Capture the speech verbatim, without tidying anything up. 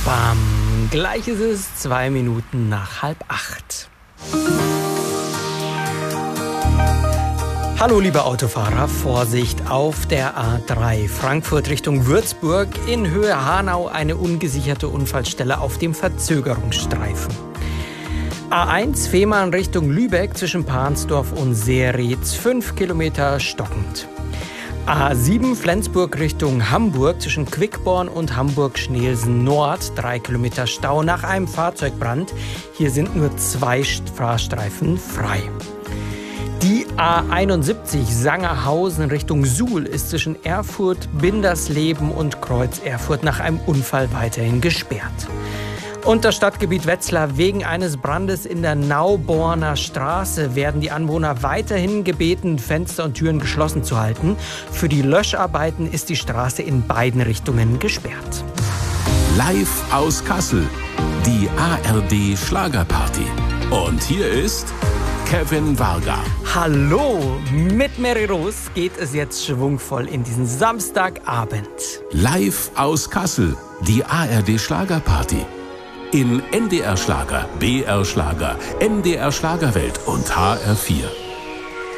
bam. Gleich ist es zwei Minuten nach halb acht. Hallo liebe Autofahrer, Vorsicht auf der A drei Frankfurt Richtung Würzburg, in Höhe Hanau eine ungesicherte Unfallstelle auf dem Verzögerungsstreifen. A eins Fehmarn Richtung Lübeck zwischen Pansdorf und Seeretz, fünf Kilometer stockend. A sieben Flensburg Richtung Hamburg zwischen Quickborn und Hamburg-Schnelsen Nord, drei Kilometer Stau nach einem Fahrzeugbrand. Hier sind nur zwei Fahrstreifen frei. Die A einundsiebzig Sangerhausen Richtung Suhl ist zwischen Erfurt, Bindersleben und Kreuz Erfurt nach einem Unfall weiterhin gesperrt. Und das Stadtgebiet Wetzlar: wegen eines Brandes in der Nauborner Straße werden die Anwohner weiterhin gebeten, Fenster und Türen geschlossen zu halten. Für die Löscharbeiten ist die Straße in beiden Richtungen gesperrt. Live aus Kassel, die A R D Schlagerparty. Und hier ist Kevin Varga. Hallo, mit Mary Rose geht es jetzt schwungvoll in diesen Samstagabend. Live aus Kassel, die A R D Schlagerparty. In N D R Schlager, B R Schlager, M D R Schlagerwelt und H R vier.